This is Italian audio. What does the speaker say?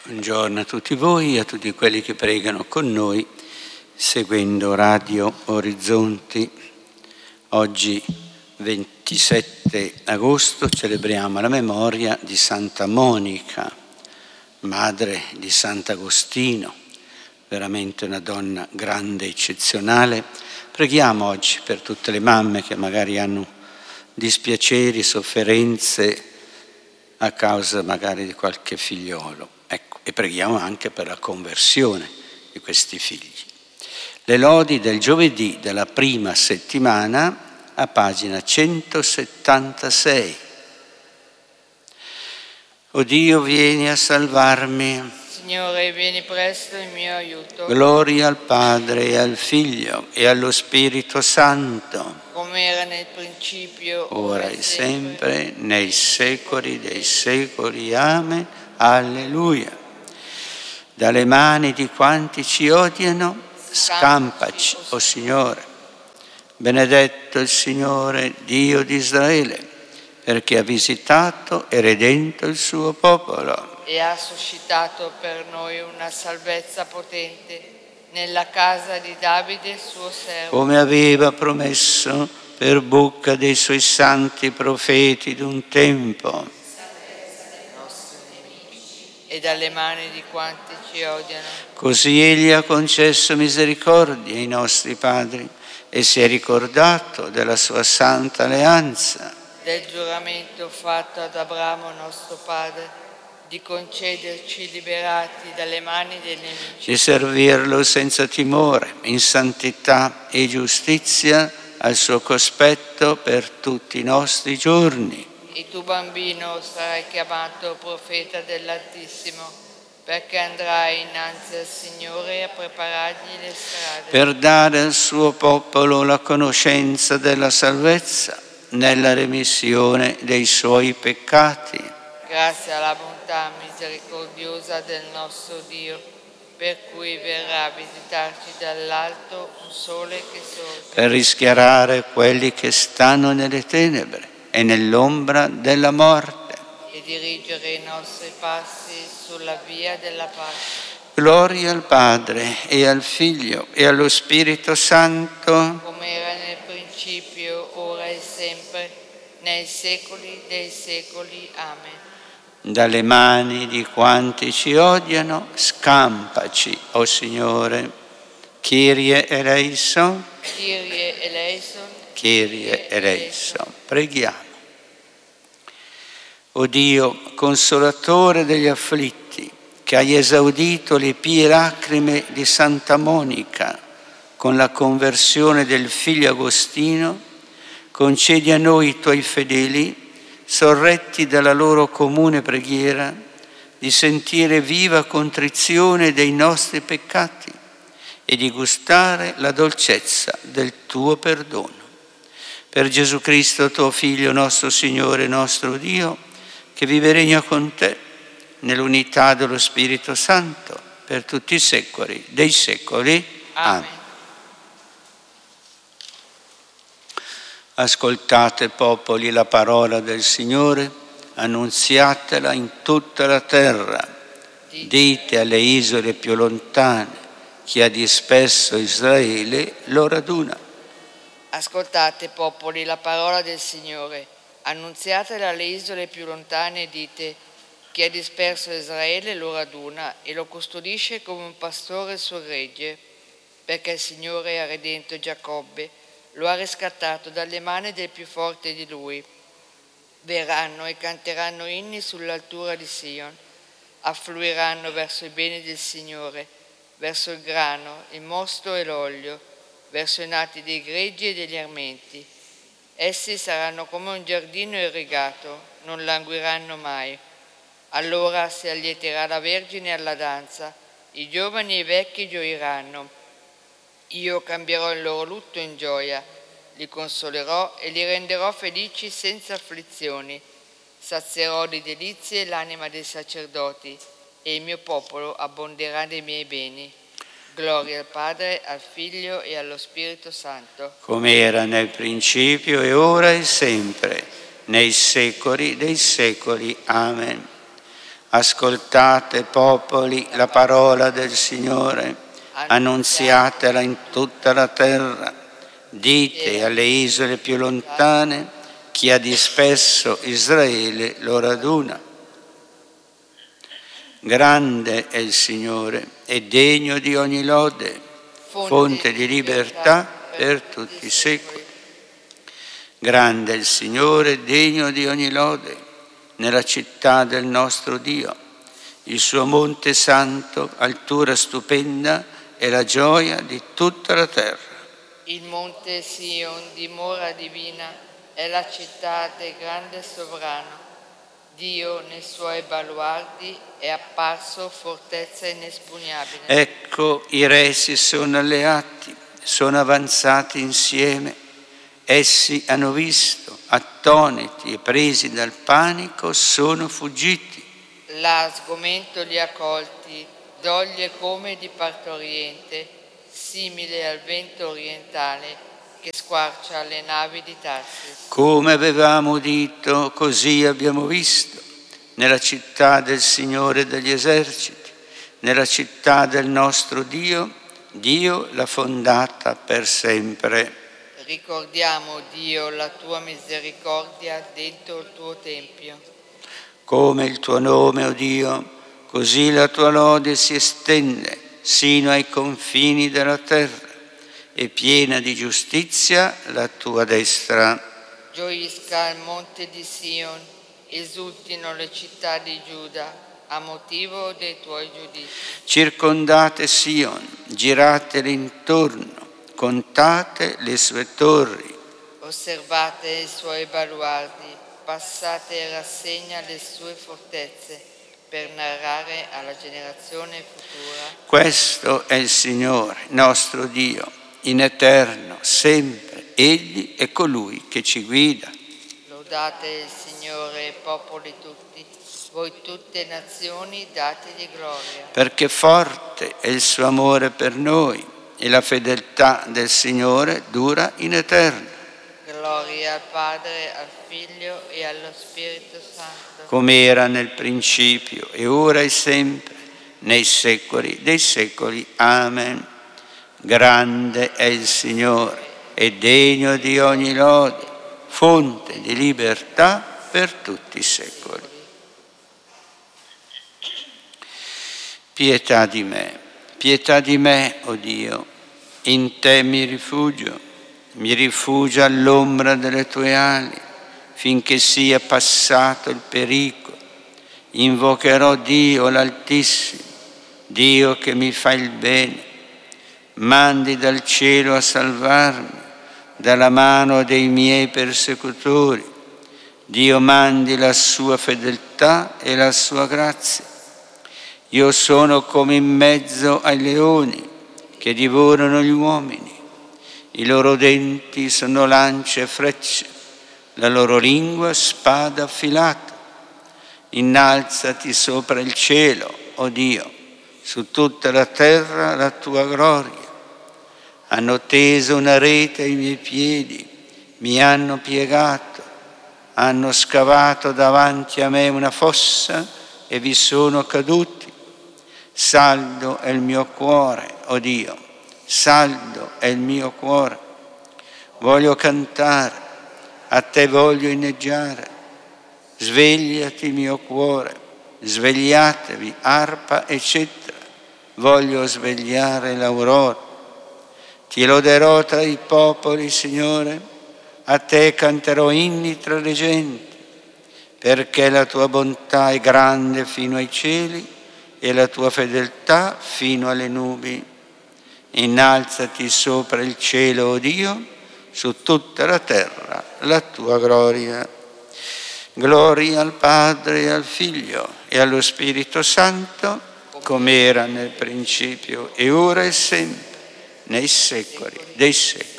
Buongiorno a tutti voi e a tutti quelli che pregano con noi, seguendo Radio Orizzonti. Oggi, 27 agosto, celebriamo la memoria di Santa Monica, madre di Sant'Agostino, veramente una donna grande, eccezionale. Preghiamo oggi per tutte le mamme che magari hanno dispiaceri, sofferenze a causa magari di qualche figliolo. Ecco, e preghiamo anche per la conversione di questi figli. Le lodi del giovedì della prima settimana a pagina 176. O Dio, vieni a salvarmi. Signore, vieni presto in mio aiuto. Gloria al Padre e al Figlio e allo Spirito Santo, come era nel principio, ora e sempre, nei secoli dei secoli. Amen. Alleluia. Dalle mani di quanti ci odiano, scampaci, o Signore. Benedetto il Signore, Dio di Israele, perché ha visitato e redento il suo popolo. E ha suscitato per noi una salvezza potente nella casa di Davide, suo servo. Come aveva promesso per bocca dei suoi santi profeti d'un tempo. E dalle mani di quanti ci odiano. Così Egli ha concesso misericordia ai nostri padri e si è ricordato della sua santa alleanza. Del giuramento fatto ad Abramo nostro padre, di concederci liberati dalle mani dei nemici. Di servirlo senza timore, in santità e giustizia, al suo cospetto per tutti i nostri giorni. E tu, bambino, sarai chiamato profeta dell'Altissimo, perché andrai innanzi al Signore a preparargli le strade. Per dare al suo popolo la conoscenza della salvezza nella remissione dei suoi peccati. Grazie alla bontà misericordiosa del nostro Dio, per cui verrà a visitarci dall'alto un sole che sorge. Per rischiarare quelli che stanno nelle tenebre e nell'ombra della morte. E dirigere i nostri passi sulla via della pace. Gloria al Padre e al Figlio e allo Spirito Santo. Come era nel principio, ora e sempre, nei secoli dei secoli. Amen. Dalle mani di quanti ci odiano, scampaci, o Signore. Kyrie eleison. Kyrie eleison. Kyrie eleison. Preghiamo. O Dio, consolatore degli afflitti, che hai esaudito le pie lacrime di Santa Monica con la conversione del figlio Agostino, concedi a noi, i tuoi fedeli, sorretti dalla loro comune preghiera, di sentire viva contrizione dei nostri peccati e di gustare la dolcezza del tuo perdono. Per Gesù Cristo, tuo Figlio, nostro Signore e nostro Dio, che vive e regna con te nell'unità dello Spirito Santo per tutti i secoli dei secoli. Amen. Ascoltate, popoli, la parola del Signore, annunziatela in tutta la terra. Dite alle isole più lontane, chi ha disperso Israele lo raduna. Ascoltate, popoli, la parola del Signore, annunziatela alle isole più lontane e dite: chi ha disperso Israele lo raduna e lo custodisce come un pastore il suo gregge, perché il Signore ha redento Giacobbe, lo ha riscattato dalle mani del più forte di lui. Verranno e canteranno inni sull'altura di Sion, affluiranno verso i beni del Signore, verso il grano, il mosto e l'olio, verso i nati dei greggi e degli armenti. Essi saranno come un giardino irrigato, non languiranno mai. Allora si allieterà la Vergine alla danza, i giovani e i vecchi gioiranno. Io cambierò il loro lutto in gioia, li consolerò e li renderò felici senza afflizioni. Sazierò di delizie l'anima dei sacerdoti e il mio popolo abbonderà dei miei beni. Gloria al Padre, al Figlio e allo Spirito Santo. Come era nel principio e ora e sempre, nei secoli dei secoli. Amen. Ascoltate, popoli, la parola del Signore, annunziatela in tutta la terra. Dite alle isole più lontane, chi ha disperso Israele lo raduna. Grande è il Signore e degno di ogni lode, fonte di libertà per tutti i secoli. Grande è il Signore, degno di ogni lode, nella città del nostro Dio. Il suo monte santo, altura stupenda, è la gioia di tutta la terra. Il monte Sion, dimora divina, è la città del grande sovrano. Dio nei suoi baluardi è apparso fortezza inespugnabile. Ecco, i re si sono alleati, sono avanzati insieme. Essi hanno visto, attoniti e presi dal panico, sono fuggiti. Là sgomento li ha colti, doglie come di partoriente, simile al vento orientale che squarcia le navi di Tarsis. Come avevamo udito, così abbiamo visto, nella città del Signore degli eserciti, nella città del nostro Dio, Dio l'ha fondata per sempre. Ricordiamo, Dio, la tua misericordia dentro il tuo tempio. Come il tuo nome, o Dio, così la tua lode si estende sino ai confini della terra, e piena di giustizia la tua destra. Gioisca il monte di Sion, esultino le città di Giuda a motivo dei tuoi giudizi. Circondate Sion, giratele intorno, contate le sue torri. Osservate i suoi baluardi, passate in rassegna le sue fortezze per narrare alla generazione futura. Questo è il Signore, nostro Dio, in eterno, sempre. Egli è colui che ci guida. Lodate il Signore, popoli tutti, voi tutte nazioni dategli gloria. Perché forte è il suo amore per noi e la fedeltà del Signore dura in eterno. Gloria al Padre, al Figlio e allo Spirito Santo. Come era nel principio e ora e sempre, nei secoli dei secoli. Amen. Grande è il Signore e degno di ogni lode, fonte di libertà per tutti i secoli. Pietà di me, o Dio, in te mi rifugio all'ombra delle tue ali, finché sia passato il pericolo. Invocherò Dio l'Altissimo, Dio che mi fa il bene. Mandi dal cielo a salvarmi, dalla mano dei miei persecutori. Dio mandi la sua fedeltà e la sua grazia. Io sono come in mezzo ai leoni che divorano gli uomini. I loro denti sono lance e frecce, la loro lingua spada affilata. Innalzati sopra il cielo, o Dio, su tutta la terra la tua gloria. Hanno teso una rete ai miei piedi, mi hanno piegato, hanno scavato davanti a me una fossa e vi sono caduti. Saldo è il mio cuore, o Dio, saldo è il mio cuore. Voglio cantare, a te voglio inneggiare. Svegliati mio cuore, svegliatevi arpa e citra, voglio svegliare l'aurora. Ti loderò tra i popoli, Signore, a te canterò inni tra le genti, perché la tua bontà è grande fino ai cieli e la tua fedeltà fino alle nubi. Innalzati sopra il cielo, o Dio, su tutta la terra la tua gloria. Gloria al Padre e al Figlio e allo Spirito Santo, come era nel principio e ora e sempre, nei secoli dei secoli.